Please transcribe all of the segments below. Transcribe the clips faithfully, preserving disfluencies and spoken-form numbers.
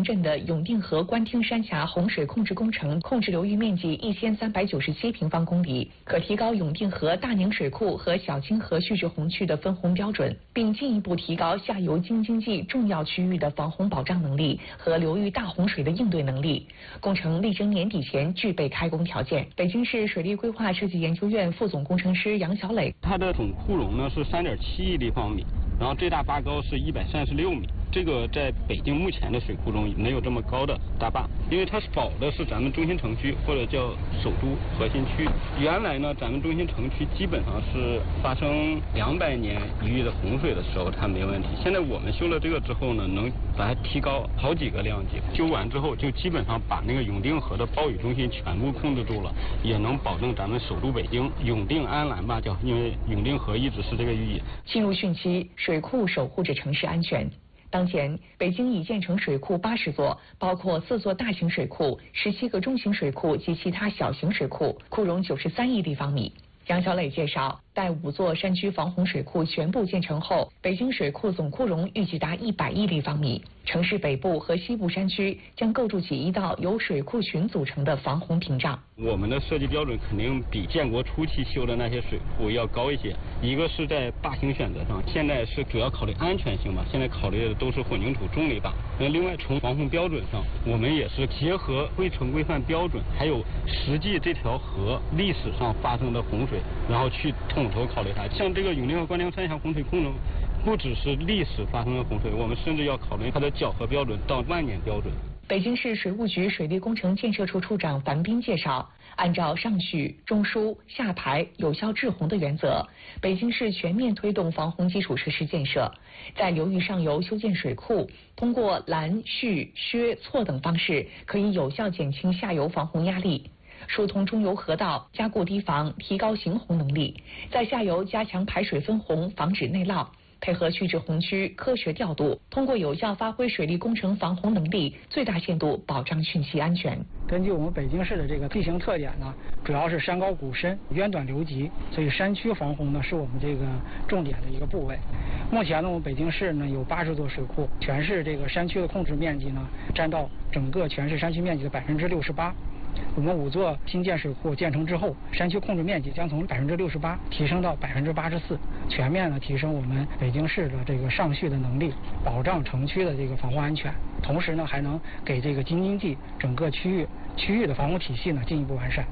镇的永定河官厅山峡洪水控制工程控制流域面积一千三百九十七平方公里，可提高永定河大宁水库和小清河蓄滞洪区的分洪标准，并进一步提高下游京津冀重要区域的防洪保障能力和流域大洪水的应对能力。工程力争年底前具备开工条件。北京市水利规划设计研究院副总工程师杨小磊， 它的总库容呢是三点七亿立方米，然后最大坝高是一百三十六米。这个在北京目前的水库中没有这么高的大坝，因为它保的是咱们中心城区或者叫首都核心区。原来呢，咱们中心城区基本上是发生两百年一遇的洪水的时候它没问题。现在我们修了这个之后呢，能把它提高好几个量级。修完之后就基本上把那个永定河的暴雨中心全部控制住了，也能保证咱们首都北京永定安澜吧，叫因为永定河一直是这个寓意。 进入汛期，水库守护着城市安全。当前，北京已建成水库八十座，包括四座大型水库、十七个中型水库及其他小型水库，库容九十三亿立方米。杨小磊介绍，待五座山区防洪水库全部建成后，北京水库总库容预计达一百亿立方米。城市北部和西部山区将构筑起一道由水库群组成的防洪屏障。 我们的设计标准肯定比建国初期修的那些水库要高一些。一个是在坝型选择上，现在是主要考虑安全性吧，现在考虑的都是混凝土重力坝。那另外从防洪标准上，我们也是结合规程规范标准，还有实际这条河历史上发生的洪水，然后去统筹考虑它。像这个永定河官厅山峡洪水控制，不只是历史发生的洪水，我们甚至要考虑它的搅和标准到万年标准。 北京市水务局水利工程建设处处长樊斌介绍，按照上蓄、中枢、下排、有效治洪的原则，北京市全面推动防洪基础设施建设，在流域上游修建水库，通过拦、蓄、削、错等方式，可以有效减轻下游防洪压力。疏通中游河道，加固堤防，提高行洪能力；在下游加强排水分洪，防止内涝。配合蓄滞洪区科学调度，通过有效发挥水利工程防洪能力，最大限度保障汛期安全。 根据我们北京市的这个地形特点呢，主要是山高谷深、渊短流急，所以山区防洪呢是我们这个重点的一个部位。目前呢，我们北京市呢有八十座水库，全市这个山区的控制面积呢占到整个全市山区面积的百分之六十八。我们五座新建水库建成之后，山区控制面积将从百分之六十八提升到百分之八十四，全面的提升我们北京市的这个上蓄的能力，保障城区的这个防洪安全。同时呢，还能给这个京津冀整个区域区域的防洪体系呢进一步完善。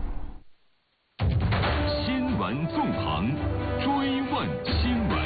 新闻纵横，追问新闻。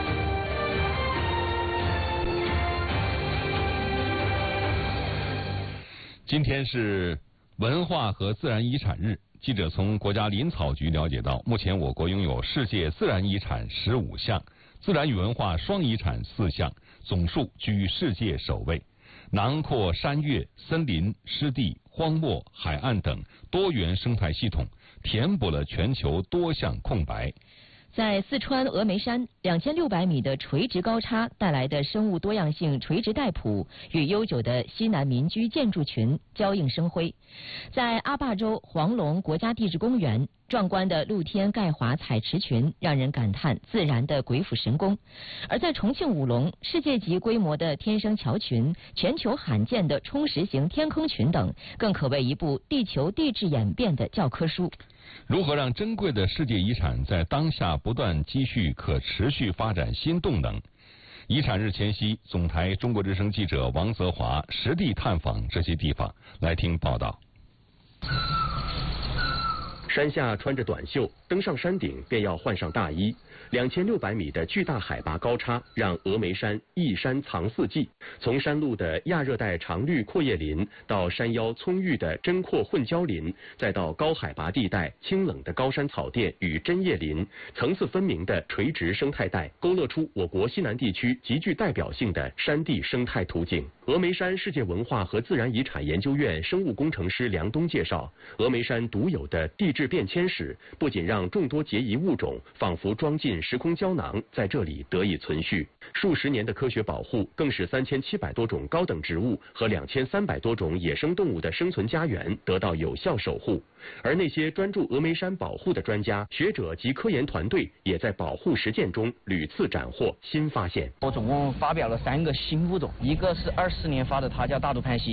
今天是文化和自然遗产日，记者从国家林草局了解到，目前我国拥有世界自然遗产十五项，自然与文化双遗产四项，总数居世界首位，囊括山岳、森林、湿地、荒漠、海岸等多元生态系统，填补了全球多项空白。 在四川峨眉山，两千六百米的垂直高差带来的生物多样性垂直带谱与悠久的西南民居建筑群交映生辉。在阿坝州黄龙国家地质公园，壮观的露天钙华采池群让人感叹自然的鬼斧神工。而在重庆武隆，世界级规模的天生桥群、全球罕见的冲石型天坑群等，更可谓一部地球地质演变的教科书。 如何让珍贵的世界遗产在当下不断积蓄可持续发展新动能？遗产日前夕，总台中国之声记者王泽华实地探访这些地方，来听报道。 山下穿着短袖，登上山顶便要换上大衣。两千六百米的巨大海拔高差，让峨眉山一山藏四季。从山路的亚热带常绿阔叶林，到山腰葱郁的针阔混交林，再到高海拔地带清冷的高山草甸与针叶林，层次分明的垂直生态带，勾勒出我国西南地区极具代表性的山地生态图景。峨眉山世界文化和自然遗产研究院生物工程师梁东介绍，峨眉山独有的地质变迁史，不仅让众多孑遗物种仿佛装进时空胶囊，在这里得以存续。数十年的科学保护，更使三千七百多种高等植物和两千三百多种野生动物的生存家园得到有效守护。而那些专注峨眉山保护的专家、学者及科研团队，也在保护实践中屡次斩获新发现。 我总共发表了三个新物种，一个是二四年发的，它叫大肚盘蜥。